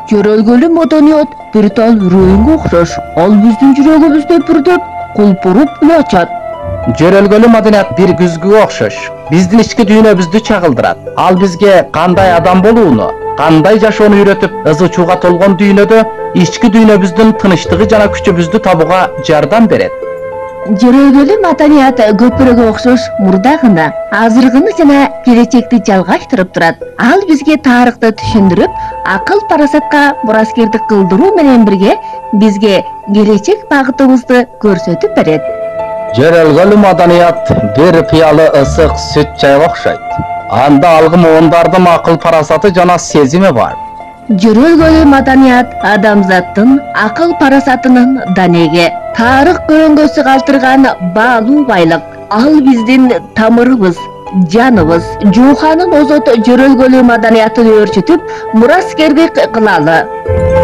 Жөрөлгөлүү маданият бир тал рөйүнгө окшош. Ал биздин жүрөгүбүздө бүрдөп, кулпуруп үн ачат. Жөрөлгөлүү маданият бир күзгүгө окшош. Биздин ички дүйнөбүздү чагылдырат. Ал бизге кандай адам болууну, кандай жашоону үйрөтүп, ызы-чууга толгон дүйнөдө ички дүйнөбүздүн тынычтыгы жана күчүбүздү табууга жардам берет. Жөрөлгөлүү маданият көпүрөгө окшош мурда гана, азыркыны жана келечекти жалгаштырып турат. Ал бизге тарыхты түшүндүрүп, акыл парасатка мураскердик кылдыруу менен бирге бизге келечек багытыбызды көрсөтүп берет. Жөрөлгөлүү маданият бир пыялы ысык сүт чайга окшойт. Анда алгы муундардын акыл парасаты жана сезими бар. Жөрөлгөлүү маданият адамзаттын акыл парасатынын данеги, тарых көрөңгөсү калтырган баалуу байлык. Ал биздин тамырыбыз, жаныбыз. Жууханын озот жөрөлгөлүү маданиятын өөрчүтүп, мураскердик кылалы.